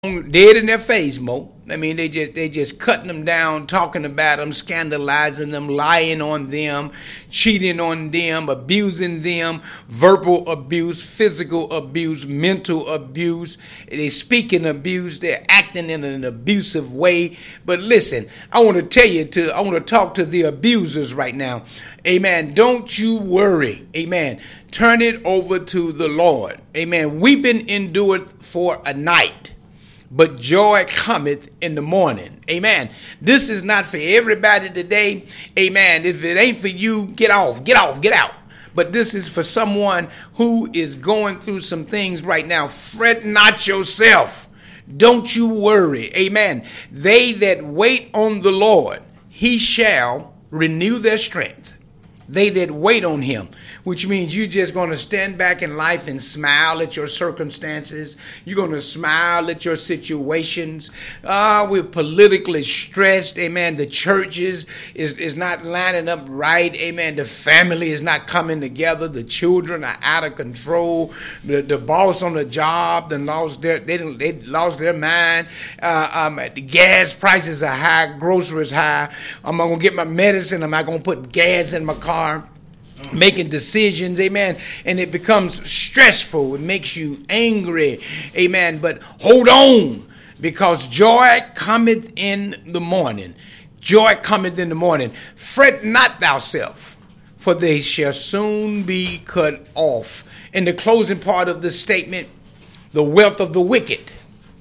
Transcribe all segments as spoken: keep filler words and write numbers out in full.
dead in their face, Mo. I mean, they just they just cutting them down, talking about them, scandalizing them, lying on them, cheating on them, abusing them, verbal abuse, physical abuse, mental abuse. They speaking abuse. They're acting in an abusive way. But listen, I want to tell you to I want to talk to the abusers right now. Amen. Don't you worry. Amen. Turn it over to the Lord. Amen. Weeping endured for a night, but joy cometh in the morning. Amen. This is not for everybody today. Amen. If it ain't for you, get off, get off, get out. But this is for someone who is going through some things right now. Fret not yourself. Don't you worry. Amen. They that wait on the Lord, he shall renew their strength. They that wait on him, which means you're just going to stand back in life and smile at your circumstances. You're going to smile at your situations. Uh, we're politically stressed. Amen. The church is, is, is not lining up right. Amen. The family is not coming together. The children are out of control. The, the boss on the job then lost their, they, they lost their mind. Uh, um, the gas prices are high. Groceries high. Am I going to get my medicine? Am I going to put gas in my car? Making decisions, amen, and it becomes stressful. It makes you angry, amen, but hold on, because joy cometh in the morning. Joy cometh in the morning. Fret not thyself, for they shall soon be cut off. In the closing part of this statement, the wealth of the wicked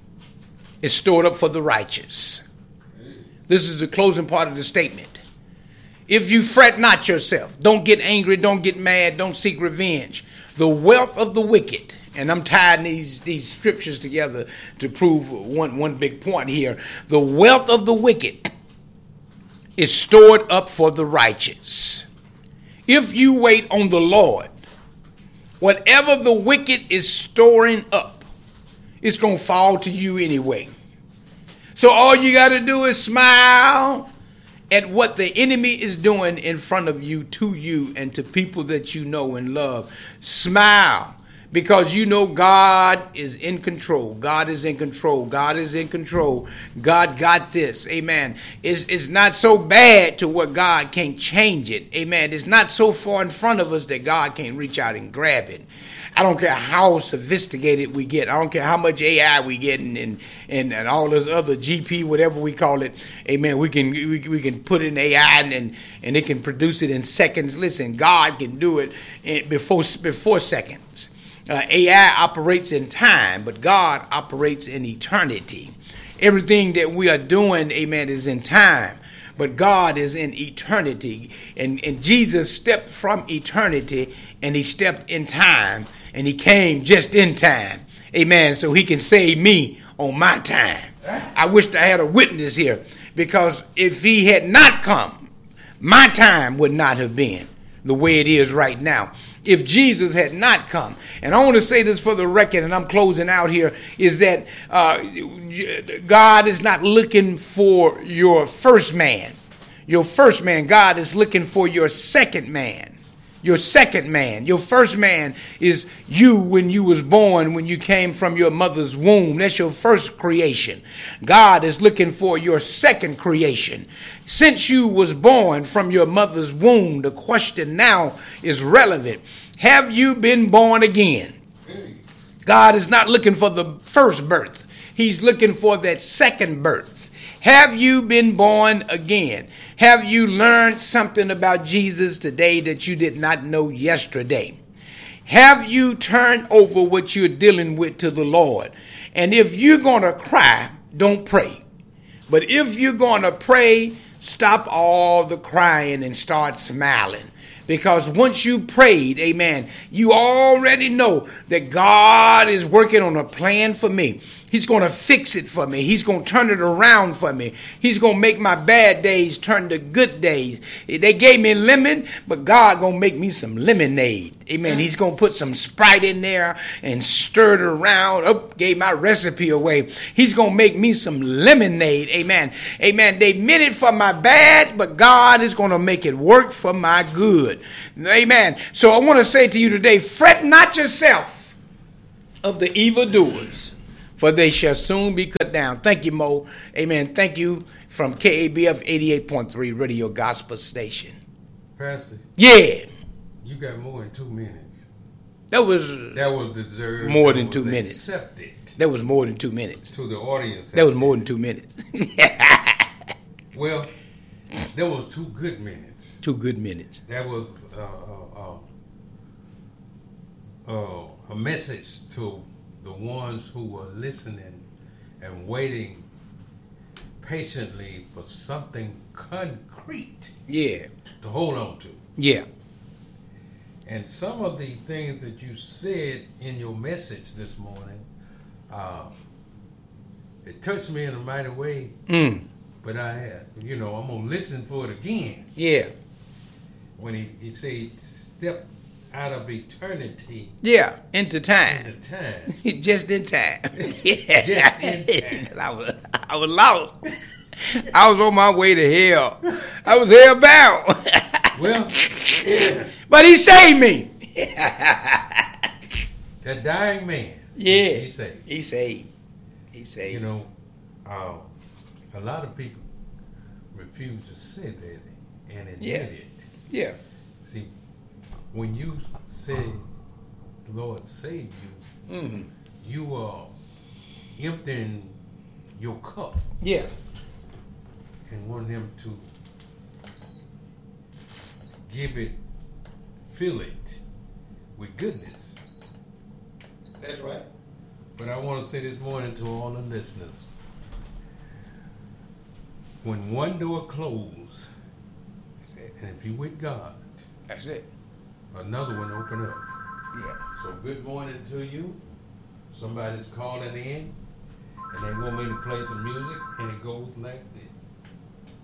is stored up for the righteous. This is the closing part of the statement. If you fret not yourself, don't get angry, don't get mad, don't seek revenge. The wealth of the wicked, and I'm tying these, these scriptures together to prove one, one big point here. The wealth of the wicked is stored up for the righteous. If you wait on the Lord, whatever the wicked is storing up, it's going to fall to you anyway. So all you got to do is smile at what the enemy is doing in front of you, to you, and to people that you know and love. Smile, because you know God is in control. God is in control. God is in control. God got this. Amen. It's, it's not so bad to where God can't change it. Amen. It's not so far in front of us that God can't reach out and grab it. I don't care how sophisticated we get. I don't care how much A I we get and and, and, and all this other G P, whatever we call it. Amen. We can we, we can put in A I and, and and it can produce it in seconds. Listen, God can do it in before before seconds. Uh, A I operates in time, but God operates in eternity. Everything that we are doing, amen, is in time, but God is in eternity. And, and Jesus stepped from eternity and he stepped in time, and he came just in time. Amen. So he can save me on my time. I wished I had a witness here, because if he had not come, my time would not have been the way it is right now. If Jesus had not come, and I want to say this for the record, and I'm closing out here, is that uh, God is not looking for your first man. Your first man. God is looking for your second man. Your second man. Your first man is you when you was born, when you came from your mother's womb. That's your first creation. God is looking for your second creation. Since you was born from your mother's womb, the question now is relevant. Have you been born again? God is not looking for the first birth. He's looking for that second birth. Have you been born again? Have you learned something about Jesus today that you did not know yesterday? Have you turned over what you're dealing with to the Lord? And if you're going to cry, don't pray. But if you're going to pray, stop all the crying and start smiling. Because once you prayed, amen, you already know that God is working on a plan for me. He's going to fix it for me. He's going to turn it around for me. He's going to make my bad days turn to good days. They gave me lemon, but God going to make me some lemonade. Amen. He's going to put some Sprite in there and stir it around. Oh, gave my recipe away. He's going to make me some lemonade. Amen. Amen. They meant it for my bad, but God is going to make it work for my good. Amen. So I want to say to you today, fret not yourself of the evildoers, for they shall soon be cut down. Thank you, Mo. Amen. Thank you from K A B F eighty-eight point three Radio Gospel Station. Pastor. Yeah. You got more than two minutes. That was that was deserved. More than two minutes. Accepted. That was more than two minutes. To the audience. That was more than two minutes. Well, that was two good minutes. Two good minutes. That was uh, uh, uh, uh, a message to the ones who were listening and waiting patiently for something concrete. Yeah. To hold on to. Yeah. And some of the things that you said in your message this morning, uh, it touched me in a mighty way. Mm. But I had, you know, I'm going to listen for it again. Yeah. When he, he said, step out of eternity. Yeah, into time. Into time. Just in time. Yeah. Just in time. I was, I was lost. I was on my way to hell. I was hell bound. Well, yeah. But he saved me. That dying man. Yeah. He saved. He saved. He saved. You know, uh, a lot of people refuse to say that and admit yeah. it. Yeah. See, when you say the Lord saved you, mm-hmm. you are emptying your cup. Yeah. And want him to give it, fill it with goodness. That's right. But I want to say this morning to all the listeners, when one door closes, and if you with God, that's it. Another one open up. Yeah. So good morning to you. Somebody's calling in, and they want me to play some music, and it goes like this.